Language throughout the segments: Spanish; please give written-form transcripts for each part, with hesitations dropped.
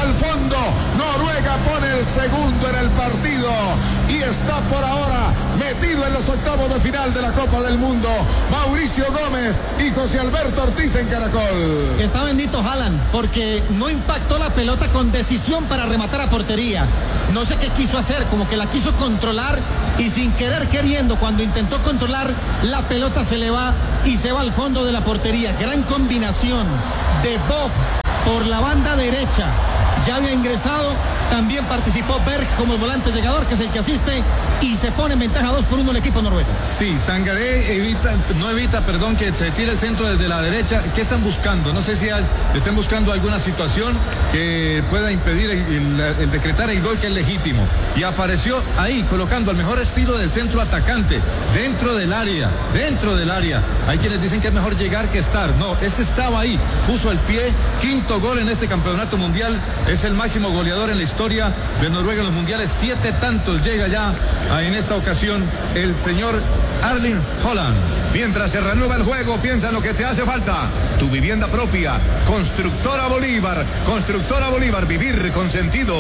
al fondo. Noruega pone el segundo en el partido y está por ahora metido en los octavos de final de la Copa del Mundo. Mauricio Gómez y José Alberto Ortiz en Caracol. Está bendito Haaland porque no impactó la pelota con decisión para rematar a portería. No sé qué quiso hacer, como que la quiso controlar y sin querer queriendo, cuando intentó controlar, la pelota se le va y se va al fondo de la portería. Gran combinación de Bob por la banda derecha. Ya había ingresado, también participó Berg como volante llegador, que es el que asiste, y se pone en ventaja 2-1 el equipo noruego. Sí, Sangaré no evita que se tire el centro desde la derecha. ¿Qué están buscando? No sé si estén buscando alguna situación que pueda impedir el decretar el gol, que es legítimo. Y apareció ahí, colocando al mejor estilo del centro atacante, dentro del área. Hay quienes dicen que es mejor llegar que estar. No, este estaba ahí, puso el pie, quinto gol en este campeonato mundial. Es el máximo goleador en la historia de Noruega en los mundiales. 7 tantos llega ya en esta ocasión el señor Erling Haaland. Mientras se renueva el juego, piensa en lo que te hace falta. Tu vivienda propia. Constructora Bolívar. Constructora Bolívar. Vivir con sentido.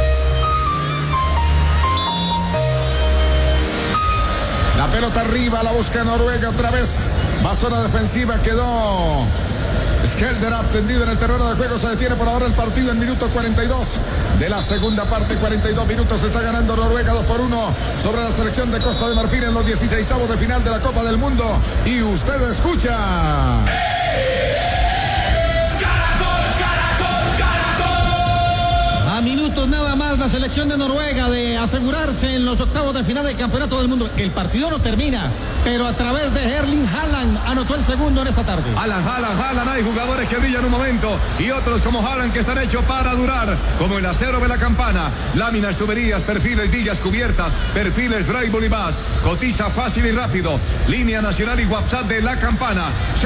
La pelota arriba, la busca Noruega otra vez. Va a zona defensiva, quedó Skjelderup tendido en el terreno de juego. Se detiene por ahora el partido en minuto 42 de la segunda parte. 42 minutos, está ganando Noruega 2-1 sobre la selección de Costa de Marfil en los 16avos de final de la Copa del Mundo. Y usted escucha... Minutos nada más la selección de Noruega de asegurarse en los octavos de final del campeonato del mundo. El partido no termina, pero a través de Erling Haaland anotó el segundo en esta tarde. Haaland, hay jugadores que brillan un momento y otros como Haaland que están hechos para durar, como el acero de la campana, láminas, tuberías, perfiles, villas cubiertas, perfiles Drywall y Bass. Cotiza fácil y rápido. Línea nacional y WhatsApp de La Campana,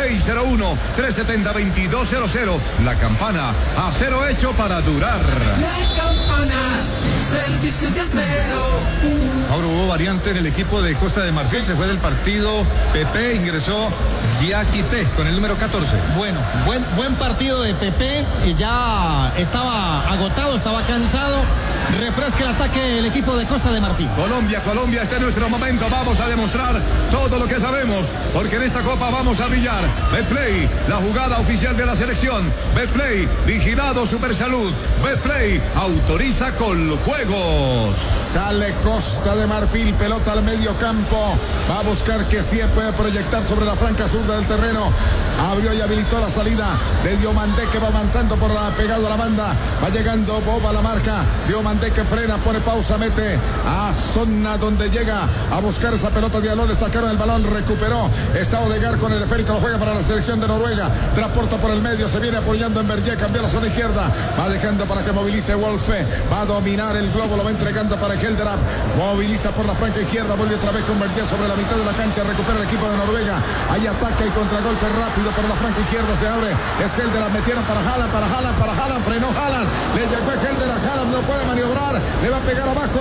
601-370-2200. La Campana, acero hecho para durar. Campana, servicio de acero. Ahora hubo variante en el equipo de Costa de Marfil. Se fue del partido Pepe, ingresó Diakité con el número 14. Bueno, buen partido de Pepe. Ya estaba agotado, estaba cansado. Refresca el ataque del equipo de Costa de Marfil. Colombia, este es nuestro momento. Vamos a demostrar todo lo que sabemos, porque en esta copa vamos a brillar. Betplay, la jugada oficial de la selección. Betplay, vigilado Supersalud. Betplay, autoriza con juegos. Sale Costa de Marfil, pelota al medio campo. Va a buscar que sí puede proyectar sobre la franca sur del terreno. Abrió y habilitó la salida de Diomandé, que va avanzando pegado a la banda. Va llegando Bob a la marca. Diomandé que frena, pone pausa, mete a zona donde llega a buscar esa pelota. Diallo, le sacaron el balón, recuperó. Está Odegaard con el esférico, lo juega para la selección de Noruega. Transporta por el medio, se viene apoyando en Berger, cambió la zona izquierda. Va dejando para que movilice Wolfe. Va a dominar el globo, lo va entregando para Skjelderup. Moviliza por la franca izquierda, vuelve otra vez con Berger sobre la mitad de la cancha. Recupera el equipo de Noruega. Hay ataque y contragolpe rápido por la franca izquierda. Se abre Skjelderup, metieron para Haaland, frenó Haaland. Le llegó a Skjelderup, Haaland no puede maniobrar. Le va a pegar abajo,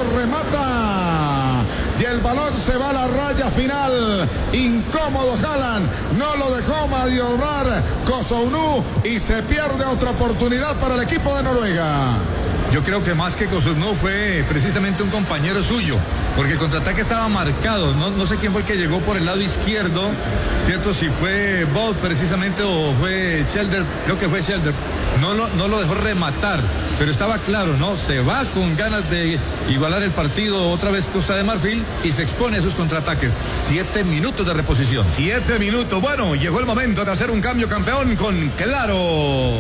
remata. Y el balón se va a la raya final. Incómodo Haaland. No lo dejó maniobrar Kosounu y se pierde otra oportunidad para el equipo de Noruega. Yo creo que más que Kosounu fue precisamente un compañero suyo, porque el contraataque estaba marcado. No sé quién fue el que llegó por el lado izquierdo, ¿cierto? Si fue Bolt precisamente o fue Skjelderup, creo que fue Skjelderup. No lo dejó rematar, pero estaba claro, ¿no? Se va con ganas de igualar el partido otra vez Costa de Marfil y se expone a sus contraataques. 7 minutos de reposición. 7 minutos. Bueno, llegó el momento de hacer un cambio, campeón, con Claro.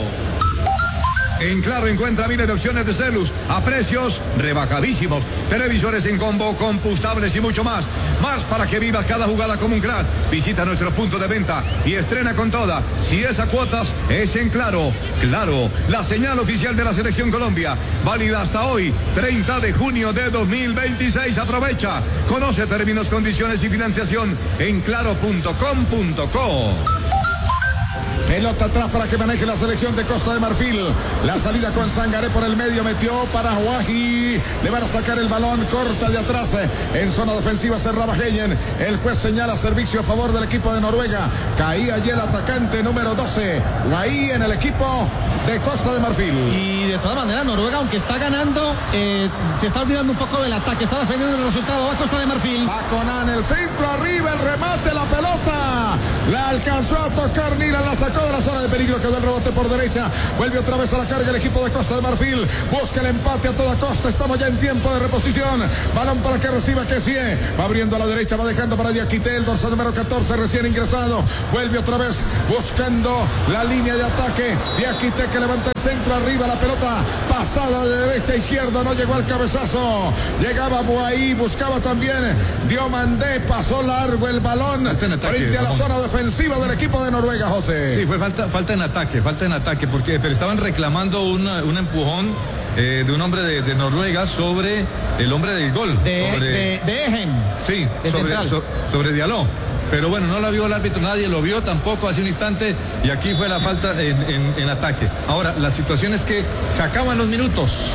En Claro encuentra miles de opciones de celus a precios rebajadísimos. Televisores en combo, compostables y mucho más. Más para que vivas cada jugada como un crack. Visita nuestro punto de venta y estrena con toda. Si es a cuotas, es en Claro. Claro, la señal oficial de la Selección Colombia. Válida hasta hoy, 30 de junio de 2026. Aprovecha. Conoce términos, condiciones y financiación en claro.com.co. Pelota atrás para que maneje la selección de Costa de Marfil. La salida con Sangaré por el medio, metió para Wahi. Le van a sacar el balón, corta de atrás. En zona defensiva cerraba Heyen. El juez señala servicio a favor del equipo de Noruega. Caía allí el atacante número 12. Wahi en el equipo de Costa de Marfil. Y de todas maneras Noruega, aunque está ganando, se está olvidando un poco del ataque, está defendiendo el resultado. Va Costa de Marfil. Va Conan, el centro arriba, el remate, la pelota. La alcanzó a tocar Nilan, la sacó de la zona de peligro, quedó el rebote por derecha. Vuelve otra vez a la carga el equipo de Costa de Marfil. Busca el empate a toda costa. Estamos ya en tiempo de reposición. Balón para que reciba Kessie. Va abriendo a la derecha, va dejando para Diakité, el dorsal número 14, recién ingresado. Vuelve otra vez buscando la línea de ataque. Diakité que levanta el centro arriba, la pelota pasada de derecha a izquierda, no llegó al cabezazo. Llegaba Boahí, buscaba también Diomandé, pasó largo el balón frente a la zona defensiva del equipo de Noruega, José. Sí, fue falta en ataque, pero estaban reclamando un empujón de un hombre de Noruega sobre el hombre del gol. De Egen. Sí, sobre Diallo. Pero bueno, no la vio el árbitro, nadie lo vio tampoco hace un instante, y aquí fue la falta en ataque. Ahora, la situación es que se acaban los minutos.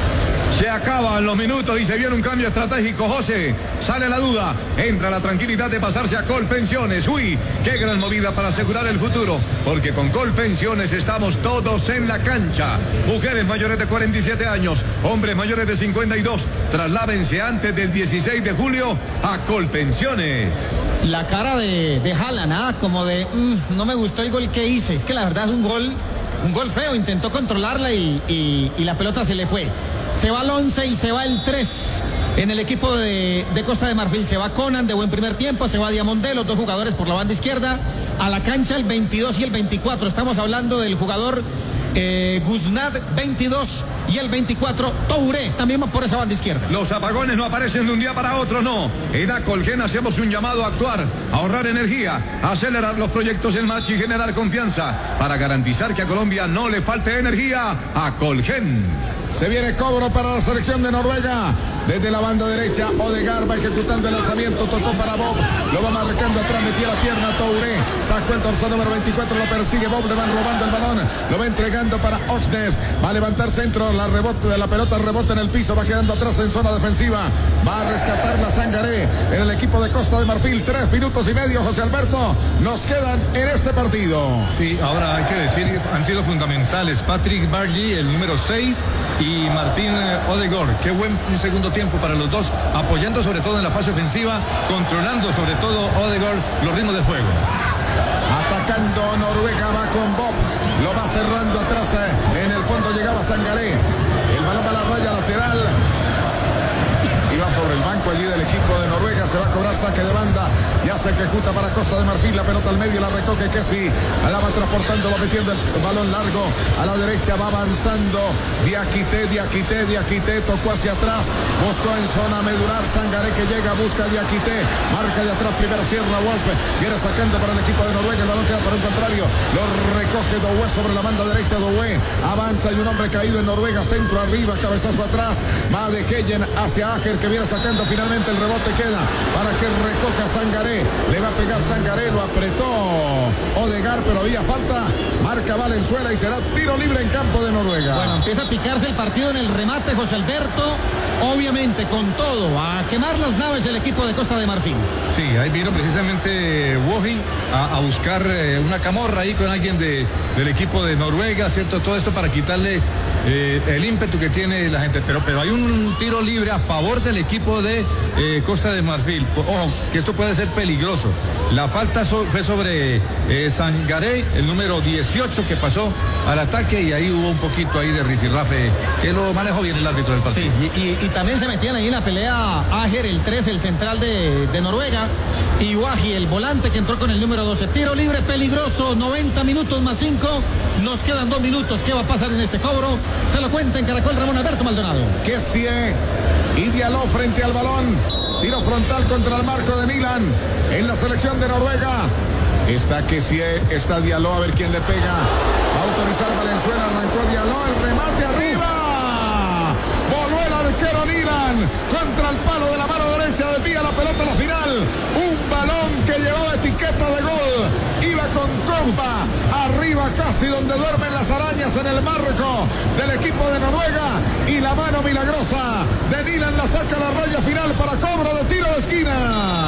Se acaban los minutos y se viene un cambio estratégico, José. Sale la duda, entra la tranquilidad de pasarse a Colpensiones. Uy, qué gran movida para asegurar el futuro, porque con Colpensiones estamos todos en la cancha. Mujeres mayores de 47 años, hombres mayores de 52, trasládense antes del 16 de julio a Colpensiones. La cara de Haaland, como de no me gustó el gol que hice. Es que la verdad es un gol feo. Intentó controlarla y la pelota se le fue. Se va el 11 y se va el 3 en el equipo de Costa de Marfil. Se va Conan de buen primer tiempo, se va Diamondé, los dos jugadores por la banda izquierda. A la cancha el 22 y el 24. Estamos hablando del jugador Guznad 22 y el 24 Touré, también por esa banda izquierda. Los apagones no aparecen de un día para otro, no. En Acolgen hacemos un llamado a actuar, a ahorrar energía, a acelerar los proyectos en marcha y generar confianza para garantizar que a Colombia no le falte energía. Acolgen. Se viene cobro para la selección de Noruega. Desde la banda derecha, Odegaard va ejecutando el lanzamiento, tocó para Bob, lo va marcando atrás, metió la pierna Touré, sacó el dorsal número 24, lo persigue Bob, le van robando el balón, lo va entregando para Oxnes, va a levantar centro, la pelota rebota en el piso, va quedando atrás en zona defensiva, va a rescatar la Sangaré en el equipo de Costa de Marfil. 3 minutos y medio, José Alberto, nos quedan en este partido. Sí, ahora hay que decir, han sido fundamentales Patrick Bargy, el número 6, y Martín Odegaard. Qué buen segundo tiempo para los dos, apoyando sobre todo en la fase ofensiva, controlando sobre todo Odegaard los ritmos del juego. Atacando Noruega, va con Bob, lo va cerrando atrás, en el fondo llegaba Sangaré, el balón va a la raya lateral. Iba sobre el banco allí del equipo de Noruega, se va a cobrar saque de banda, ya se ejecuta para Costa de Marfil, la pelota al medio, la recoge Kessie, la va transportando, va metiendo el balón largo, a la derecha va avanzando, Diakité, tocó hacia atrás, buscó en zona medular, Sangaré que llega, busca Diakité, marca de atrás, primero cierra Wolf, viene sacando para el equipo de Noruega, el balón queda para un contrario, lo recoge Doué sobre la banda derecha, Doué avanza y un hombre caído en Noruega, centro arriba, cabezazo atrás, va de Heyen hacia Ager, que viene sacando, finalmente el rebote queda para que recoja Sangaré, le va a pegar Sangaré, lo apretó Odegaard, pero había falta, marca Valenzuela y será tiro libre en campo de Noruega. Bueno, empieza a picarse el partido en el remate, José Alberto, obviamente con todo, a quemar las naves el equipo de Costa de Marfil. Sí, ahí vino precisamente Woji a buscar una camorra ahí con alguien del equipo de Noruega, ¿cierto? Todo esto para quitarle el ímpetu que tiene la gente, pero hay un tiro libre a favor del equipo de Costa de Marfil. Ojo, que esto puede ser peligroso. La falta fue sobre Sangaré, el número 18, que pasó al ataque, y ahí hubo un poquito ahí de rifirrafe, que lo manejó bien el árbitro del partido. Sí, y también se metían ahí en la pelea Ager, el 3, el central de Noruega, y Wahi, el volante que entró con el número 12. Tiro libre peligroso, 90 minutos más 5, nos quedan 2 minutos. ¿Qué va a pasar en este cobro? Se lo cuenta en Caracol Ramón Alberto Maldonado. Kessie y Diallo frente al balón, tiro frontal contra el marco de Nilan en la selección de Noruega. Está Kessie, está Diallo, a ver quién le pega. Va a autorizar Valenzuela, arrancó Diallo, el remate arriba. Voló el arquero Nilan contra el palo de la mano derecha, desvía la pelota a la final. Un balón que llevaba etiqueta de gol, iba con bomba arriba casi donde duermen las arañas en el marco del equipo de Noruega y la mano milagrosa de Nyland la saca a la raya final para cobro de tiro de esquina.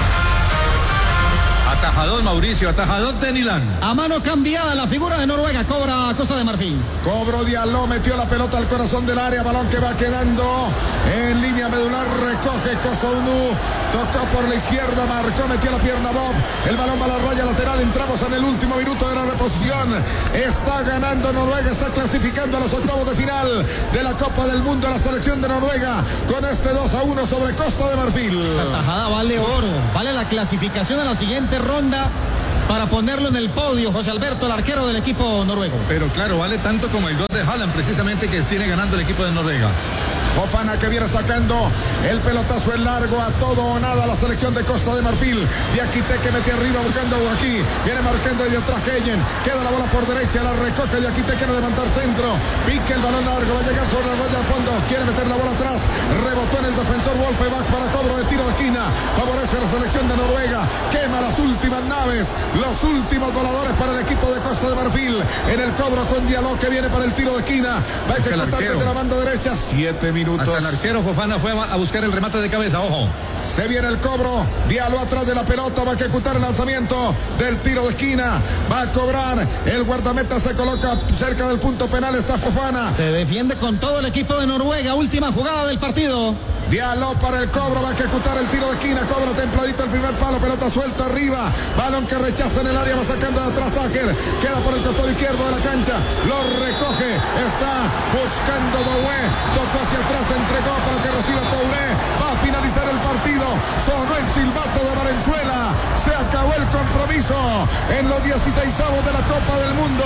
Atajador Mauricio, atajador de Nyland. A mano cambiada la figura de Noruega, cobra Costa de Marfil. Cobro Diallo, metió la pelota al corazón del área, balón que va quedando en línea medular, recoge Kosounu, tocó por la izquierda, marcó, metió la pierna Bob, el balón va a la raya lateral, entramos en el último minuto de la reposición, está ganando Noruega, está clasificando a los octavos de final de la Copa del Mundo la selección de Noruega con este 2-1 sobre Costa de Marfil. Esa tajada vale oro, vale la clasificación a la siguiente ronda para ponerlo en el podio, José Alberto, el arquero del equipo noruego. Pero claro, vale tanto como el gol de Haaland, precisamente, que tiene ganando el equipo de Noruega. Fofana que viene sacando el pelotazo en largo a todo o nada la selección de Costa de Marfil. Diakité que mete arriba buscando a Joaquín. Viene marcando de atrás Heyen. Queda la bola por derecha, la recoge Diakité, quiere levantar centro. Pique el balón largo, va a llegar sobre la raya al fondo. Quiere meter la bola atrás. Rebotó en el defensor Wolfebach para cobro de tiro de esquina. Favorece a la selección de Noruega. Quema las últimas naves, los últimos voladores para el equipo de Costa de Marfil. En el cobro con Diallo que viene para el tiro de esquina. Va a ejecutar desde la banda derecha. 7 minutos. Hasta el arquero Fofana fue a buscar el remate de cabeza, ojo. Se viene el cobro, Diallo atrás de la pelota, va a ejecutar el lanzamiento del tiro de esquina, va a cobrar, el guardameta se coloca cerca del punto penal, está Fofana. Se defiende con todo el equipo de Noruega, última jugada del partido. Diallo para el cobro, va a ejecutar el tiro de esquina, cobra templadito el primer palo, pelota suelta arriba, balón que rechaza en el área, va sacando de atrás Aker, queda por el costado izquierdo de la cancha, lo recoge, está buscando Doué, tocó hacia atrás, entregó para que reciba Touré, va a finalizar el partido, sonó el silbato de Valenzuela, se acabó el compromiso en los 16avos de la Copa del Mundo,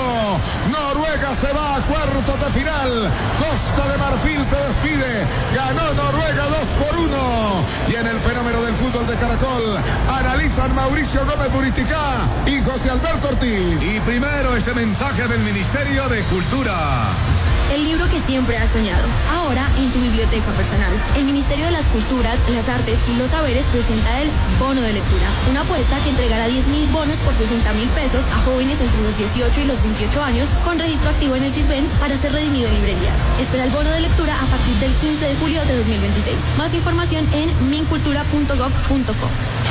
Noruega se va a cuartos de final, Costa de Marfil se despide, ganó Noruega 2-1 y en el fenómeno del fútbol de Caracol analizan Mauricio Gómez Buriticá y José Alberto Ortiz. Y primero este mensaje del Ministerio de Cultura. El libro que siempre has soñado, ahora en tu biblioteca personal. El Ministerio de las Culturas, las Artes y los Saberes presenta el Bono de Lectura, una apuesta que entregará 10.000 bonos por 60.000 pesos a jóvenes entre los 18 y los 28 años con registro activo en el CISBEN para ser redimido en librerías. Espera el bono de lectura a partir del 15 de julio de 2026. Más información en mincultura.gov.co.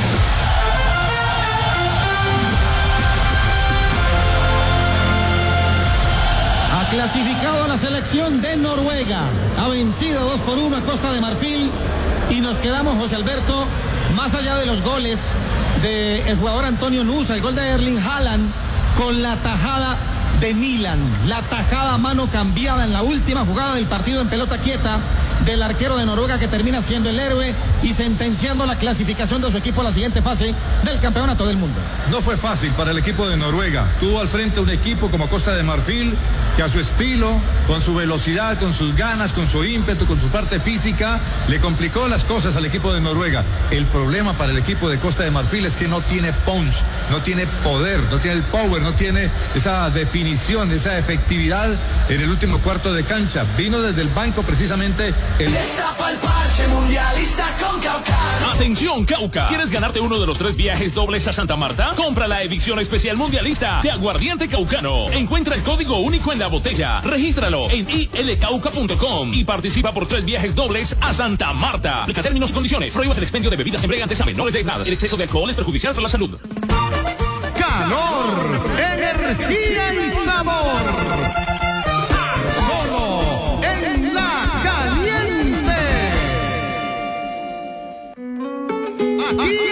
Clasificado a la selección de Noruega, ha vencido 2-1 a Costa de Marfil y nos quedamos, José Alberto, más allá de los goles del jugador Antonio Nusa, el gol de Erling Haaland, con la tajada de Nyland, la tajada a mano cambiada en la última jugada del partido en pelota quieta del arquero de Noruega, que termina siendo el héroe y sentenciando la clasificación de su equipo a la siguiente fase del campeonato del mundo. No fue fácil para el equipo de Noruega. Tuvo al frente un equipo como Costa de Marfil, que a su estilo, con su velocidad, con sus ganas, con su ímpetu, con su parte física, le complicó las cosas al equipo de Noruega. El problema para el equipo de Costa de Marfil es que no tiene punch, no tiene poder, no tiene el power, no tiene esa definición, esa efectividad en el último cuarto de cancha. Vino desde el banco precisamente el... Destapa el parche mundialista con Cauca. Atención, Cauca. ¿Quieres ganarte uno de los 3 viajes dobles a Santa Marta? Compra la edición especial mundialista de Aguardiente Caucano. Encuentra el código único en la botella. Regístralo en ilcauca.com y participa por 3 viajes dobles a Santa Marta. Aplica términos y condiciones. Prohíbas el expendio de bebidas embriagantes a menores de edad. El exceso de alcohol es perjudicial para la salud. Calor, energía y sabor. Solo en La Caliente. Aquí